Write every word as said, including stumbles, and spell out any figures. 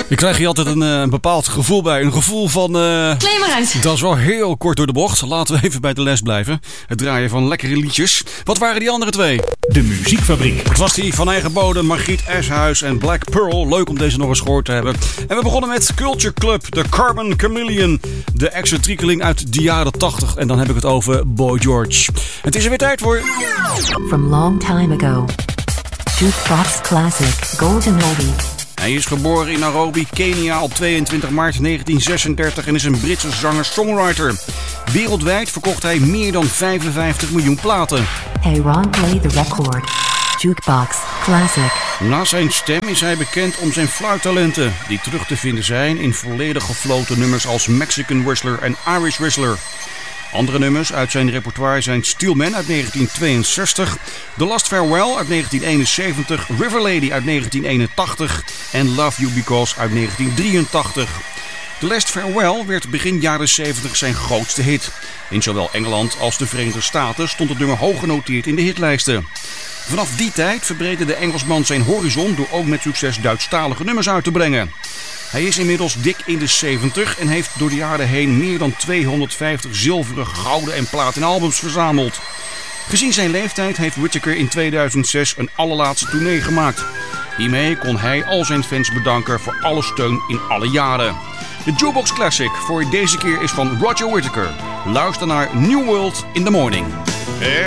Je krijgt hier altijd een, uh, een bepaald gevoel bij. Een gevoel van... Uh, Kleed maar uit. Dat is wel heel kort door de bocht. Laten we even bij de les blijven. Het draaien van lekkere liedjes. Wat waren die andere twee? De Muziekfabriek. Het was die van eigen bodem, Margriet Eshuis en Black Pearl. Leuk om deze nog eens gehoord te hebben. En we begonnen met Culture Club, de Carbon Chameleon. De excentriekeling uit de jaren tachtig. En dan heb ik het over Boy George. Het is er weer tijd voor... From long time ago. Jukebox Classic, Golden Oldie. Hij is geboren in Nairobi, Kenia op tweeëntwintig maart negentien zesendertig en is een Britse zanger-songwriter. Wereldwijd verkocht hij meer dan vijfenvijftig miljoen platen. Hey Ron, play the record. Jukebox Classic. Naast zijn stem is hij bekend om zijn fluittalenten, die terug te vinden zijn in volledig gefloten nummers als Mexican Whistler en Irish Whistler. Andere nummers uit zijn repertoire zijn Steel Man uit negentien tweeënzestig, The Last Farewell uit negentien eenenzeventig, River Lady uit negentien eenentachtig en Love You Because uit negentien drieëntachtig. The Last Farewell werd begin jaren zeventig zijn grootste hit. In zowel Engeland als de Verenigde Staten stond het nummer hoog genoteerd in de hitlijsten. Vanaf die tijd verbreedde de Engelsman zijn horizon door ook met succes Duitsstalige nummers uit te brengen. Hij is inmiddels dik in de zeventig en heeft door de jaren heen meer dan tweehonderdvijftig zilveren, gouden en platina albums verzameld. Gezien zijn leeftijd heeft Whittaker in tweeduizend zes een allerlaatste tournee gemaakt. Hiermee kon hij al zijn fans bedanken voor alle steun in alle jaren. De Jukebox Classic voor deze keer is van Roger Whittaker. Luister naar New World in the Morning.